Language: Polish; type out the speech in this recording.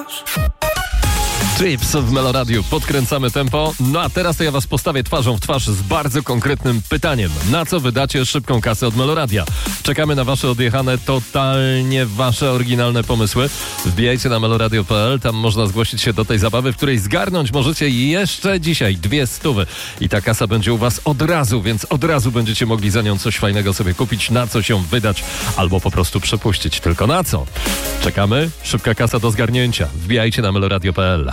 twarz. Trips w Meloradiu. Podkręcamy tempo. No a teraz to ja was postawię twarzą w twarz z bardzo konkretnym pytaniem. Na co wydacie szybką kasę od Meloradia? Czekamy na wasze odjechane, totalnie wasze oryginalne pomysły. Wbijajcie na meloradio.pl. Tam można zgłosić się do tej zabawy, w której zgarnąć możecie jeszcze dzisiaj 200. I ta kasa będzie u was od razu, więc od razu będziecie mogli za nią coś fajnego sobie kupić, na co się wydać, albo po prostu przepuścić. Tylko na co? Czekamy. Szybka kasa do zgarnięcia. Wbijajcie na meloradio.pl.